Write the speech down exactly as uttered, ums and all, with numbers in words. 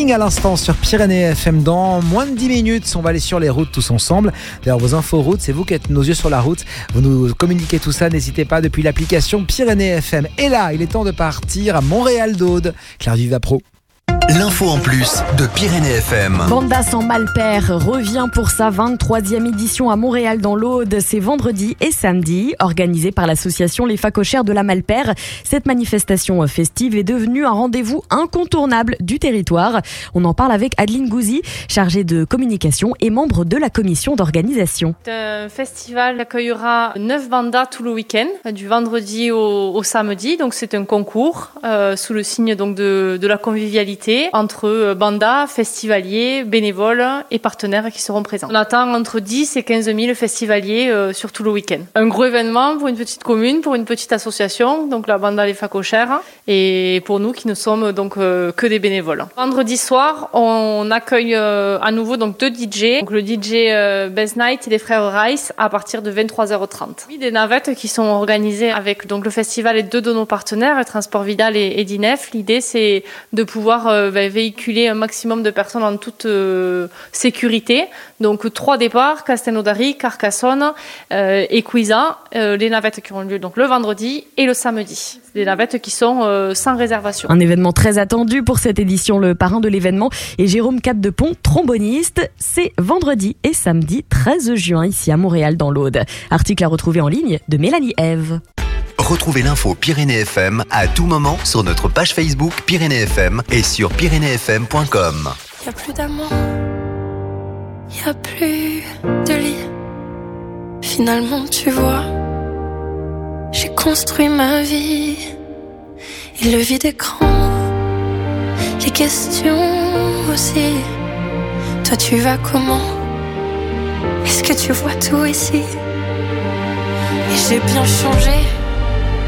Sting à l'instant sur Pyrénées F M. Dans moins de dix minutes, on va aller sur les routes tous ensemble. D'ailleurs, vos infos routes, c'est vous qui êtes nos yeux sur la route. Vous nous communiquez tout ça, n'hésitez pas depuis l'application Pyrénées F M. Et là, il est temps de partir à Montréal-d'Aude. Claire Duvapro. L'info en plus de Pyrénées F M. Banda sans Malpère revient pour sa vingt-troisième édition à Montréal dans l'Aude. C'est vendredi et samedi, organisée par l'association Les Facochères de la Malpère. Cette manifestation festive est devenue un rendez-vous incontournable du territoire. On en parle avec Adeline Gouzi, chargée de communication et membre de la commission d'organisation. Le festival accueillera neuf bandas tout le week-end, du vendredi au, au samedi. Donc c'est un concours euh, sous le signe donc de, de la convivialité entre bandas, festivaliers, bénévoles et partenaires qui seront présents. On attend entre dix et quinze mille festivaliers euh, sur tout le week-end. Un gros événement pour une petite commune, pour une petite association, donc la banda Les Facochères, et pour nous qui ne sommes donc euh, que des bénévoles. Vendredi soir, on accueille euh, à nouveau donc deux D J, donc le D J euh, Best Night et les frères Rice à partir de vingt-trois heures trente. Oui, des navettes qui sont organisées avec donc le festival et deux de nos partenaires, Transport Vidal et, et D I N E F. L'idée c'est de pouvoir euh, véhiculer un maximum de personnes en toute euh, sécurité. Donc trois départs, Castelnaudary, Carcassonne euh, et Cuisa. Euh, les navettes qui auront lieu donc le vendredi et le samedi. Des navettes qui sont euh, sans réservation. Un événement très attendu pour cette édition. Le parrain de l'événement est Jérôme Capdepont, tromboniste. C'est vendredi et samedi treize juin ici à Montréal dans l'Aude. Article à retrouver en ligne de Mélanie Ève. Retrouvez l'info Pyrénées F M à tout moment sur notre page Facebook Pyrénées F M et sur pyrénées f m point com. Y'a plus d'amour, y'a plus de lit. Finalement, tu vois, j'ai construit ma vie. Et le vide écran, les questions aussi. Toi, tu vas comment? Est-ce que tu vois tout ici? Et j'ai bien changé.